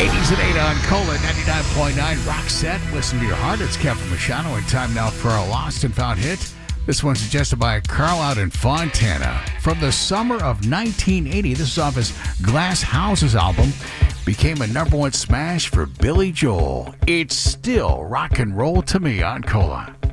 80s at 8 on Cola 99.9 Rock Set. Listen to your heart. It's Kevin Machado, and time now for a lost and found hit. This one's suggested by Carl out in Fontana. From the summer of 1980, this is off his Glass Houses album. Became a number one smash for Billy Joel. It's still rock and roll to me on Cola.